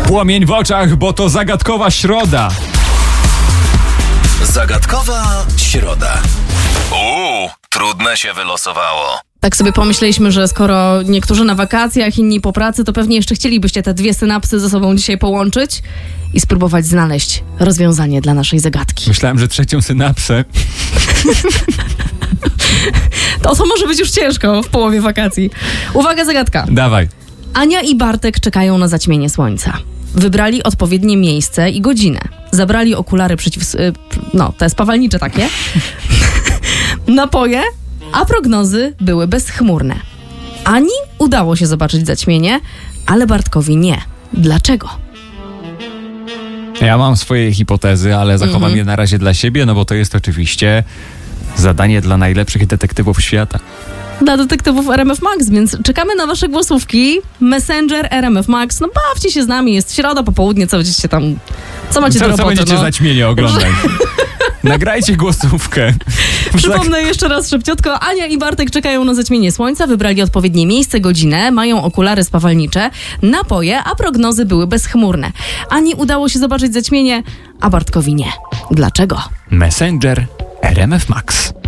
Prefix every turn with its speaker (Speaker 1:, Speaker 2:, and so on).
Speaker 1: Płomień w oczach, bo to zagadkowa środa.
Speaker 2: Zagadkowa środa. Trudne się wylosowało.
Speaker 3: Tak sobie pomyśleliśmy, że skoro niektórzy na wakacjach, inni po pracy, to pewnie jeszcze chcielibyście te dwie synapsy ze sobą dzisiaj połączyć i spróbować znaleźć rozwiązanie dla naszej zagadki.
Speaker 1: Myślałem, że trzecią synapsę.
Speaker 3: To może być już ciężko w połowie wakacji. Uwaga, zagadka.
Speaker 1: Dawaj.
Speaker 3: Ania i Bartek czekają na zaćmienie słońca. Wybrali odpowiednie miejsce i godzinę. Zabrali okulary te spawalnicze takie. Napoje, a prognozy były bezchmurne. Ani udało się zobaczyć zaćmienie, ale Bartkowi nie. Dlaczego?
Speaker 1: Ja mam swoje hipotezy, ale zachowam je na razie dla siebie, no bo to jest oczywiście zadanie dla najlepszych detektywów świata.
Speaker 3: Dla detektywów RMF Max, więc czekamy na wasze głosówki. Messenger RMF Max, no bawcie się z nami, jest środa, popołudnie, co będziecie tam, co macie do roboty,
Speaker 1: co będziecie zaćmienie oglądać? Nagrajcie głosówkę.
Speaker 3: Przypomnę jeszcze raz szybciutko. Ania i Bartek czekają na zaćmienie słońca, wybrali odpowiednie miejsce, godzinę, mają okulary spawalnicze, napoje, a prognozy były bezchmurne. Ani udało się zobaczyć zaćmienie, a Bartkowi nie. Dlaczego?
Speaker 1: Messenger RMF Max.